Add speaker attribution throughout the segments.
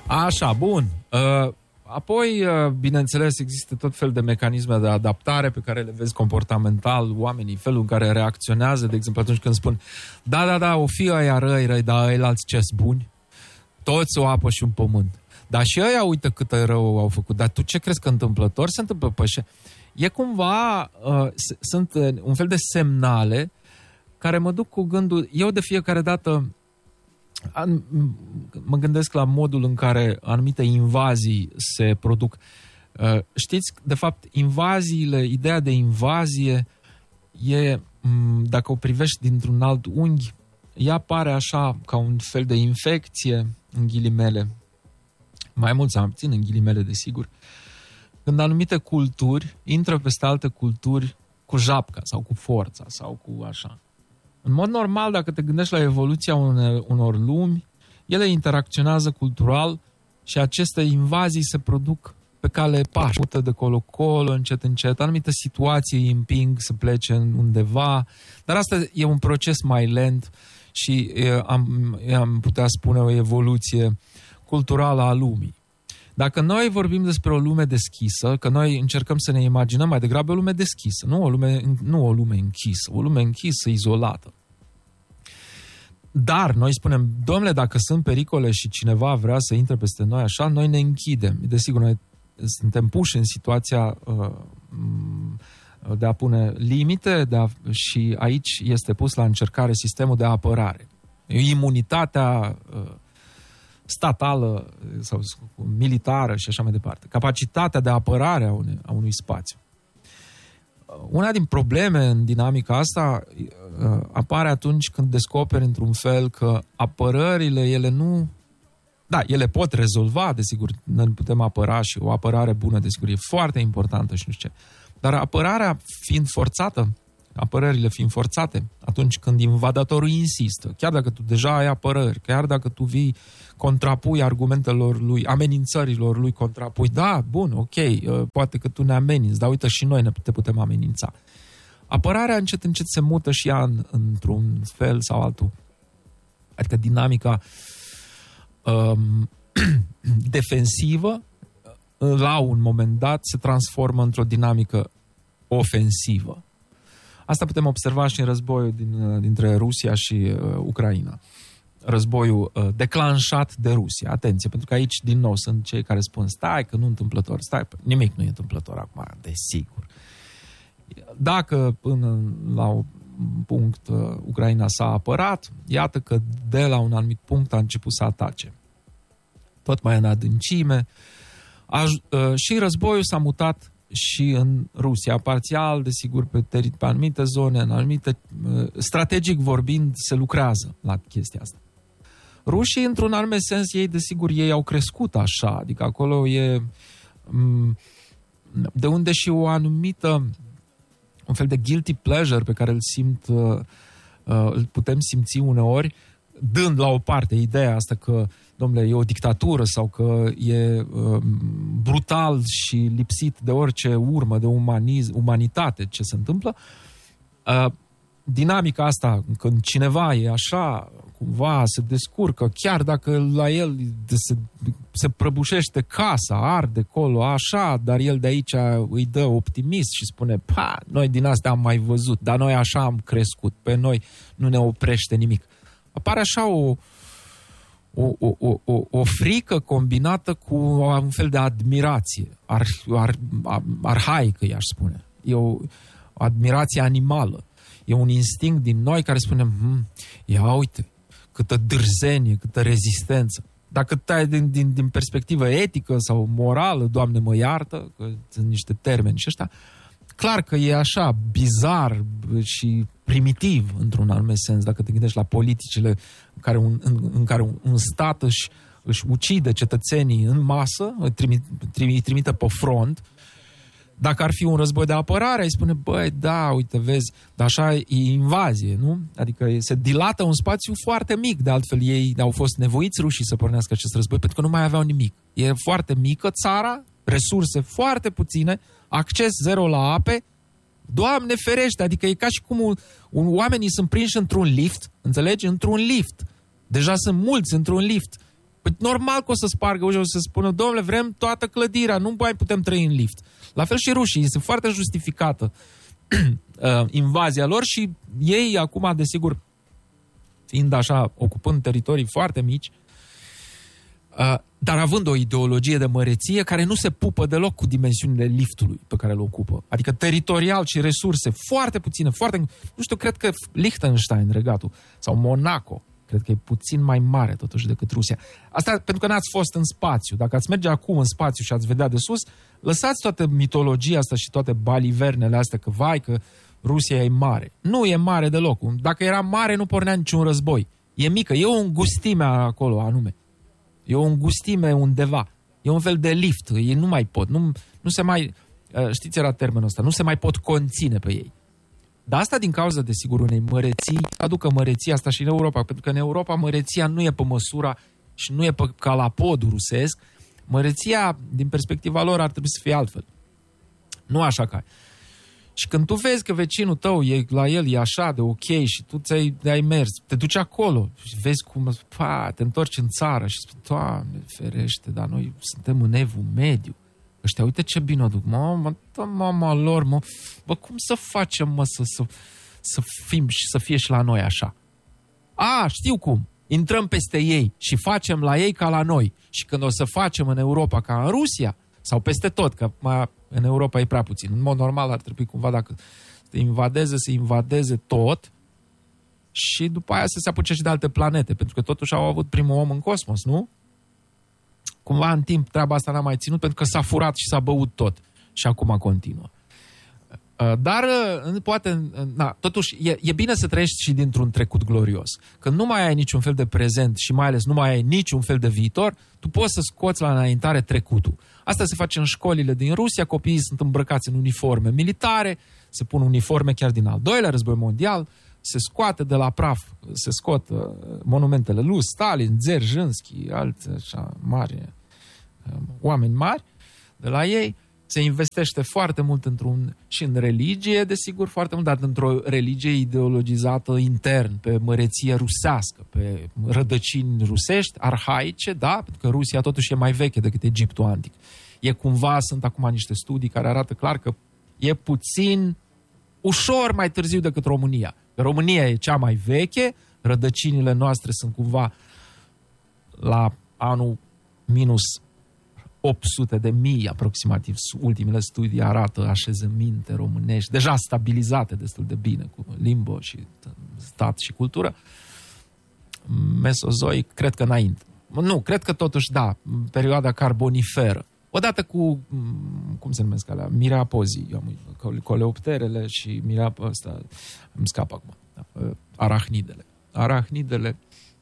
Speaker 1: Așa, bun. Apoi, bineînțeles, există tot fel de mecanisme de adaptare pe care le vezi comportamental, oamenii, felul în care reacționează, de exemplu, atunci când spun da, o fi aia răi, dar ăilalți ce-s buni, toți o apă și un pământ. Dar și ăia uită câtă rău au făcut. Dar tu ce crezi că întâmplător se întâmplă? E cumva, sunt un fel de semnale care mă duc cu gândul, eu de fiecare dată mă gândesc la modul în care anumite invazii se produc. Știți, de fapt, invaziile, ideea de invazie e, dacă o privești dintr-un alt unghi, ea pare așa ca un fel de infecție, în ghilimele, mai mult sau mai puțin în ghilimele, desigur, când anumite culturi intră peste alte culturi cu japca sau cu forța sau cu așa. În mod normal, dacă te gândești la evoluția unor lumi, ele interacționează cultural și aceste invazii se produc pe cale pașută de colo-colo, încet, anumite situații îi împing să plece undeva, dar asta e un proces mai lent și am putea spune o evoluție culturală a lumii. Dacă noi vorbim despre o lume deschisă, că noi încercăm să ne imaginăm mai degrabă o lume deschisă, nu o lume închisă, o lume închisă, izolată. Dar noi spunem, domnule, dacă sunt pericole și cineva vrea să intre peste noi așa, noi ne închidem. Desigur, noi suntem puși în situația de a pune limite și aici este pus la încercare sistemul de apărare. Imunitatea statală sau militară și așa mai departe. Capacitatea de apărare a unui spațiu. Una din probleme în dinamica asta apare atunci când descoperi într-un fel că apărările, ele nu... Da, ele pot rezolva, desigur, ne putem apăra și o apărare bună, desigur, e foarte importantă și nu știu ce. Dar apărarea fiind forțată, apărările fiind forțate, atunci când invadatorul insistă, chiar dacă tu deja ai apărări, chiar dacă tu vii, contrapui argumentelor lui, amenințărilor lui, contrapui, da, bun, ok, poate că tu ne ameninți, dar uite și noi te putem amenința. Apărarea încet se mută și ea într-un fel sau altul. Adică dinamica defensivă la un moment dat se transformă într-o dinamică ofensivă. Asta putem observa și în războiul dintre Rusia și Ucraina. Războiul declanșat de Rusia. Atenție, pentru că aici, din nou, sunt cei care spun stai că nu întâmplător, nimic nu e întâmplător acum, desigur. Dacă până la un punct Ucraina s-a apărat, iată că de la un anumit punct a început să atace. Tot mai în adâncime. Și războiul s-a mutat și în Rusia, parțial, desigur, pe anumite zone, în anumite, strategic vorbind, se lucrează la chestia asta. Rușii, într-un anume sens, ei au crescut așa, adică acolo e de unde și o anumită, un fel de guilty pleasure pe care îl putem simți uneori, dând la o parte ideea asta că, domnule, e o dictatură sau că e brutal și lipsit de orice urmă de umanitate ce se întâmplă, dinamica asta, când cineva e așa, cumva se descurcă, chiar dacă la el se prăbușește casa, arde colo, așa, dar el de aici îi dă optimist și spune, noi din asta am mai văzut, dar noi așa am crescut, pe noi nu ne oprește nimic. Apare așa o frică combinată cu un fel de admirație arhaică, i-aș spune. E o admirație animală. E un instinct din noi care spune, ia uite, câtă dârzenie, câtă rezistență. Dacă tai din perspectivă etică sau morală, Doamne mă iartă, că sunt niște termeni și ăștia, clar că e așa bizar și primitiv, într-un anume sens, dacă te gândești la politicile în care un stat își ucide cetățenii în masă, îi trimite pe front. Dacă ar fi un război de apărare, îi spune, băi, da, uite, vezi, dar așa e invazie, nu? Adică se dilată un spațiu foarte mic, de altfel ei au fost nevoiți rușii să pornească acest război, pentru că nu mai aveau nimic. E foarte mică țara, resurse foarte puține, acces zero la ape, Doamne ferește, adică e ca și cum oamenii sunt prinși într-un lift, înțelegi? Într-un lift. Deja sunt mulți într-un lift. Păi normal că o să spargă ușa, o să spună, domnule, vrem toată clădirea, nu mai putem trăi în lift. La fel și rușii, este foarte justificată invazia lor și ei acum, desigur, fiind așa, ocupând teritorii foarte mici, dar având o ideologie de măreție care nu se pupă deloc cu dimensiunile liftului pe care îl ocupă. Adică teritorial și resurse foarte puține, foarte... Nu știu, cred că Liechtenstein, regatul, sau Monaco, cred că e puțin mai mare totuși decât Rusia. Asta pentru că n-ați fost în spațiu. Dacă ați merge acum în spațiu și ați vedea de sus, lăsați toată mitologia asta și toate balivernele astea că vai, că Rusia e mare. Nu e mare deloc. Dacă era mare, nu pornea niciun război. E mică, e o îngustime acolo anume. E o îngustime undeva. E un fel de lift. Ei nu mai pot. Nu se mai... Știți, era termenul ăsta. Nu se mai pot conține pe ei. Dar asta din cauza, desigur, unei măreții, aducă măreția asta și în Europa. Pentru că în Europa măreția nu e pe măsura și nu e pe calapodul rusesc. Măreția, din perspectiva lor, ar trebui să fie altfel. Nu așa ca... Și când tu vezi că vecinul tău e la el, e așa de ok și tu ți-ai mers, te duci acolo și vezi cum te întorci în țară și spui, Doamne ferește, dar noi suntem în evul mediu. Ăștia, uite ce bine o duc, mama lor, bă, cum să facem, mă, să fim și să fie și la noi așa? Știu cum, intrăm peste ei și facem la ei ca la noi. Și când o să facem în Europa ca în Rusia, sau peste tot, că în Europa e prea puțin. În mod normal ar trebui cumva, dacă să invadeze tot și după aia să se apuce și de alte planete, pentru că totuși au avut primul om în cosmos, nu? Cumva în timp treaba asta n-a mai ținut pentru că s-a furat și s-a băut tot și acum continuă. Dar poate, totuși e bine să trăiești și dintr-un trecut glorios. Când nu mai ai niciun fel de prezent și mai ales nu mai ai niciun fel de viitor, tu poți să scoți la înaintare trecutul. Asta se face în școlile din Rusia, copiii sunt îmbrăcați în uniforme militare, se pun uniforme chiar din al doilea război mondial, se scoate de la praf, se scot monumentele lui Stalin, Dzerzhinsky, alți așa mari, oameni mari de la ei. Se investește foarte mult și în religie, desigur, foarte mult, dar într-o religie ideologizată intern, pe măreție rusească, pe rădăcini rusești, arhaice, da? Pentru că Rusia totuși e mai veche decât Egiptul antic. Sunt acum niște studii care arată clar că e puțin, ușor mai târziu decât România. Că România e cea mai veche, rădăcinile noastre sunt cumva la anul minus 800.000 aproximativ. Ultimele studii arată așezăminte românești, deja stabilizate destul de bine, cu limbă și stat și cultură. Mesozoic, cred că înainte. Nu, cred că totuși, da, perioada carboniferă. Odată cu, cum se numesc alea, mireapozii, coleopterele și ăsta, îmi scap acum, arahnidele. Arahnidele.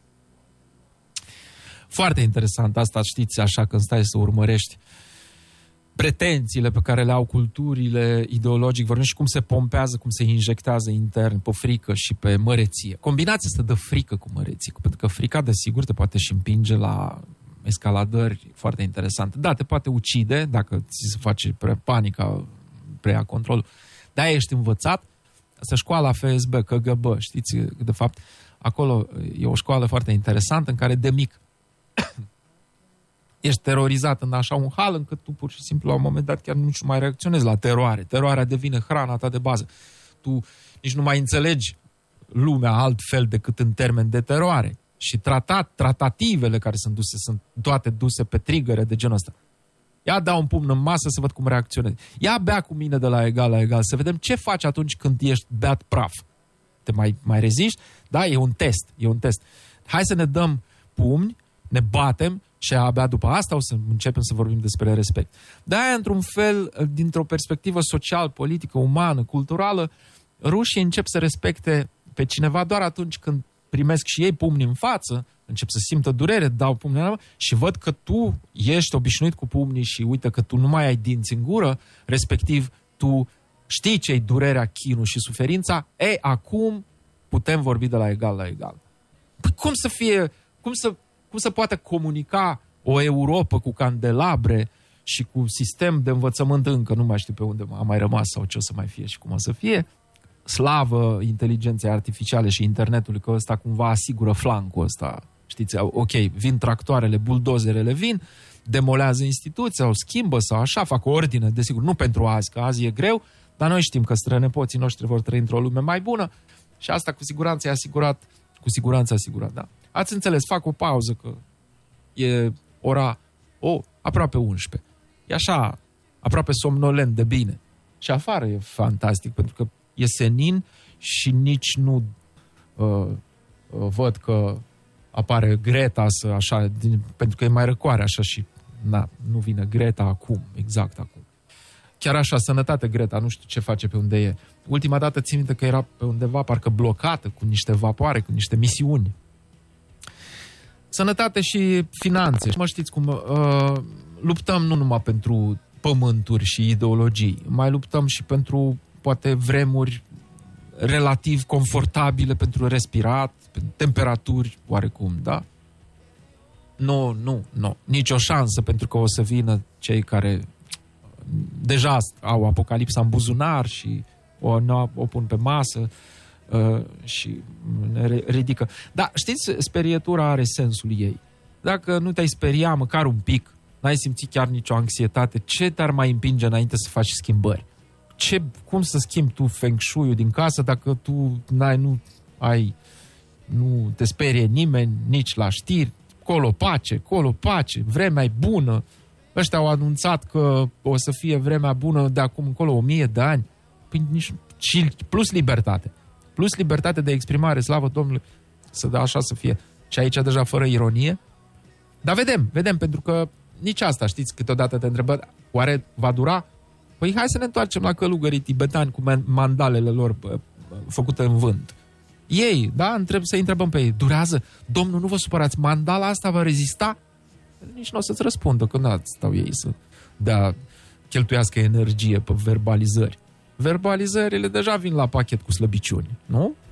Speaker 1: Foarte interesant asta, știți, așa când stai să urmărești pretențiile pe care le au culturile ideologic vorbim și cum se pompează, cum se injectează intern pe frică și pe măreție. Combinația asta de frică cu măreție, pentru că frica, desigur, te poate și împinge la escaladări foarte interesante. Da, te poate ucide dacă ți se face panica, preia controlul. De-aia ești învățat. Asta școala FSB, KGB, știți, de fapt, acolo e o școală foarte interesantă în care de mic ești terorizat în așa un hal încât tu pur și simplu la un moment dat chiar nici nu mai reacționezi la teroare. Teroarea devine hrana ta de bază. Tu nici nu mai înțelegi lumea altfel decât în termen de teroare. Și tratativele care sunt duse sunt toate duse pe trigăre de genul ăsta. Ia dau un pumn în masă să văd cum reacționezi. Ia bea cu mine de la egal la egal să vedem ce faci atunci când ești beat praf. Te mai reziști? Da, e un test. Hai să ne dăm pumni, ne batem și abia după asta o să începem să vorbim despre respect. De-aia, într-un fel, dintr-o perspectivă social, politică, umană, culturală, rușii încep să respecte pe cineva doar atunci când primesc și ei pumni în față, încep să simtă durere, dau pumni în mână și văd că tu ești obișnuit cu pumnii și uite că tu nu mai ai dinți în gură, respectiv tu știi ce-i durerea, chinul și suferința, acum putem vorbi de la egal la egal. Păi cum să fie, cum să poată comunica o Europă cu candelabre și cu sistem de învățământ încă, nu mai știu pe unde a mai rămas sau ce o să mai fie și cum o să fie, slavă inteligenței artificiale și internetului, că ăsta cumva asigură flancul ăsta Știți, ok, vin tractoarele, buldozerele vin, demolează instituții sau schimbă sau așa, fac o ordine, desigur, nu pentru azi, că azi e greu, dar noi știm că strănepoții noștri vor trăi într-o lume mai bună și asta cu siguranță e asigurat, da. Ați înțeles, fac o pauză că e ora aproape 11. E așa, aproape somnolent de bine. Și afară e fantastic, pentru că e senin și nici nu văd că apare Greta pentru că e mai răcoare așa și nu vine Greta acum, exact acum. Chiar așa, sănătate Greta, nu știu ce face pe unde e. Ultima dată țin minte că era pe undeva parcă blocată cu niște vapoare, cu niște misiuni. Sănătate și finanțe. Mă știți cum luptăm nu numai pentru pământuri și ideologii, mai luptăm și pentru poate vremuri relativ confortabile pentru respirat, pentru temperaturi oarecum, da? Nu, nici o șansă, pentru că o să vină cei care deja au apocalipsa în buzunar și o pun pe masă și ne ridică. Dar știți, sperietura are sensul ei. Dacă nu te-ai speria măcar un pic, n-ai simțit chiar nicio anxietate, ce te-ar mai împinge înainte să faci schimbări? Cum să schimbi tu feng shui-ul din casă dacă tu nu te sperie nimeni, nici la știri, colo pace, vremea e bună. Ăștia au anunțat că o să fie vremea bună de acum încolo 1000 de ani. Păi plus libertate de exprimare, slavă Domnului, să dea așa să fie. Și aici deja fără ironie. Dar vedem, pentru că nici asta, știți, câteodată te întrebă, oare va dura? Păi hai să ne întoarcem la călugării tibetani cu mandalele lor făcute în vânt. Ei, da, să-i întrebăm pe ei, durează? Domnul, nu vă supărați, mandala asta va rezista? Nici nu o să-ți răspundă, că nu stau ei să cheltuiască energie pe verbalizări. Verbalizările deja vin la pachet cu slăbiciuni, nu?